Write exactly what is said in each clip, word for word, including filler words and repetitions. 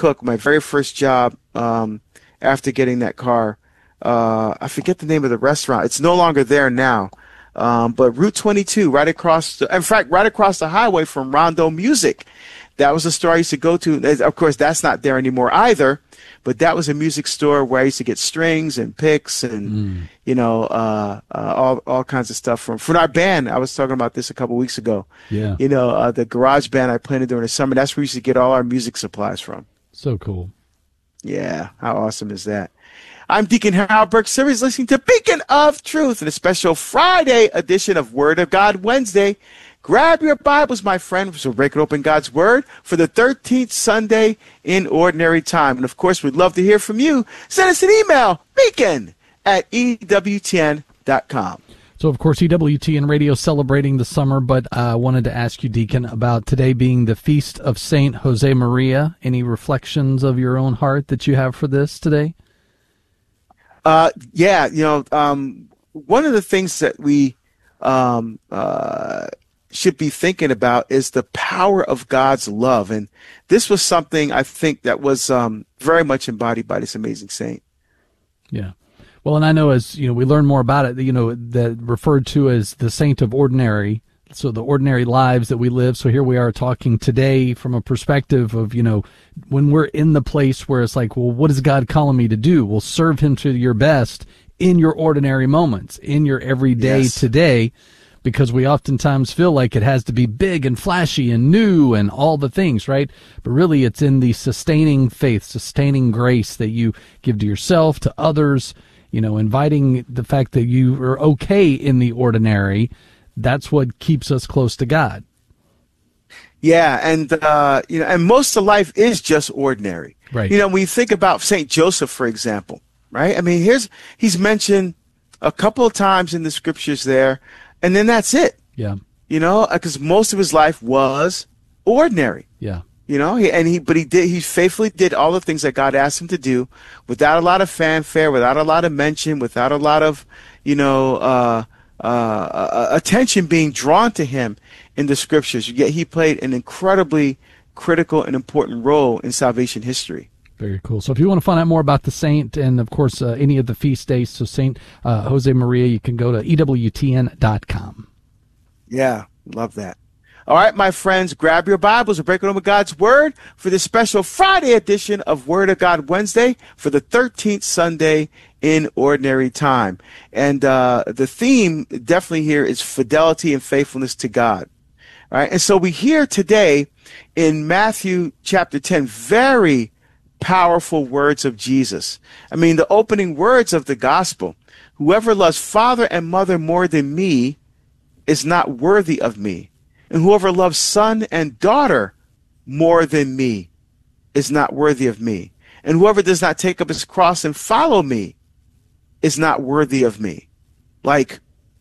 Cook, my very first job um, after getting that car. Uh, I forget the name of the restaurant. It's no longer there now. Um, but Route twenty-two, right across, the, in fact, right across the highway from Rondo Music. That was a store I used to go to. Of course, that's not there anymore either. But that was a music store where I used to get strings and picks and, mm. you know, uh, uh, all all kinds of stuff from from our band. I was talking about this a couple weeks ago. Yeah. You know, uh, the garage band I played in during the summer. That's where we used to get all our music supplies from. So cool. Yeah. How awesome is that? I'm Deacon Harold Burke Sivers, listening to Beacon of Truth in a special Friday edition of Word of God Wednesday. Grab your Bibles, my friend, so break it open God's Word for the thirteenth Sunday in Ordinary Time. And, of course, we'd love to hear from you. Send us an email, beacon at E W T N dot com. So, of course, E W T N Radio celebrating the summer, but I uh, wanted to ask you, Deacon, about today being the Feast of Saint Josemaria. Any reflections of your own heart that you have for this today? Uh, yeah, you know, um, one of the things that we um, uh, should be thinking about is the power of God's love. And this was something I think that was um, very much embodied by this amazing saint. Yeah. Well, and I know as, you know, we learn more about it, you know, that referred to as the saint of ordinary. So the ordinary lives that we live. So here we are talking today from a perspective of, you know, when we're in the place where it's like, well, what is God calling me to do? Well, serve him to your best in your ordinary moments, in your everyday yes. today, because we oftentimes feel like it has to be big and flashy and new and all the things, right? But really it's in the sustaining faith, sustaining grace that you give to yourself, to others, you know, inviting the fact that you are okay in the ordinary. That's what keeps us close to God. Yeah, and uh, you know, and most of life is just ordinary. Right. You know, when you think about Saint Joseph, for example, right? I mean, here's he's mentioned a couple of times in the scriptures there, and then that's it. Yeah. You know, because most of his life was ordinary. Yeah. You know, he, and he, but he did, he faithfully did all the things that God asked him to do, without a lot of fanfare, without a lot of mention, without a lot of, you know, uh. Uh, attention being drawn to him in the scriptures. Yet he played an incredibly critical and important role in salvation history. Very cool. So if you want to find out more about the saint and, of course, uh, any of the feast days, so Saint uh, Josemaria, you can go to E W T N dot com. Yeah, love that. All right, my friends, grab your Bibles and break it on with God's Word for this special Friday edition of Word of God Wednesday for the thirteenth Sunday in Ordinary Time. And uh, the theme definitely here is fidelity and faithfulness to God. All right, and so we hear today in Matthew chapter ten very powerful words of Jesus. I mean, the opening words of the gospel. Whoever loves father and mother more than me is not worthy of me. And whoever loves son and daughter more than me is not worthy of me. And whoever does not take up his cross and follow me is not worthy of me. Like,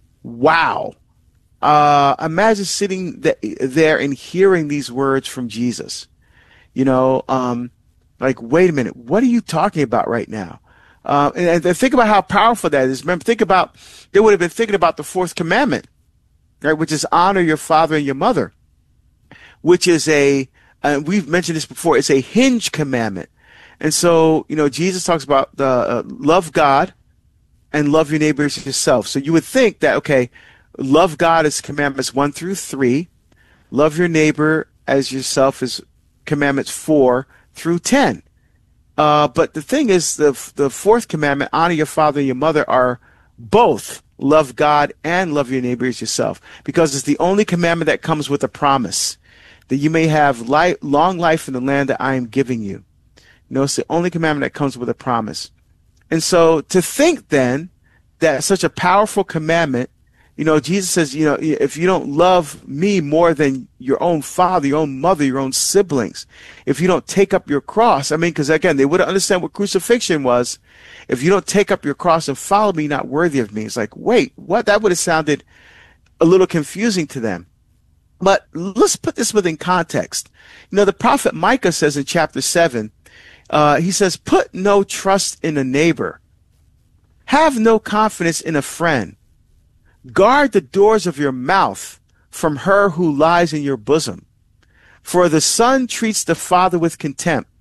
wow. Uh, imagine sitting th- there and hearing these words from Jesus. You know, um, like, wait a minute, what are you talking about right now? Uh, and, and think about how powerful that is. Remember, think about, they would have been thinking about the fourth commandment, right, which is honor your father and your mother, which is a, uh, we've mentioned this before, it's a hinge commandment. And so, you know, Jesus talks about the uh, love God and love your neighbor as yourself. So you would think that, okay, love God is commandments one through three, love your neighbor as yourself is commandments four through ten. Uh, but the thing is, the the fourth commandment, honor your father and your mother, are both love God and love your neighbor as yourself, because it's the only commandment that comes with a promise that you may have life, long life in the land that I am giving you. You know, it's the only commandment that comes with a promise. And so to think then that such a powerful commandment, you know, Jesus says, you know, if you don't love me more than your own father, your own mother, your own siblings, if you don't take up your cross, I mean, because again, they wouldn't understand what crucifixion was. If you don't take up your cross and follow me, not worthy of me. It's like, wait, what? That would have sounded a little confusing to them. But let's put this within context. You know, the prophet Micah says in chapter seven, uh, he says, put no trust in a neighbor. Have no confidence in a friend. Guard the doors of your mouth from her who lies in your bosom. For the son treats the father with contempt,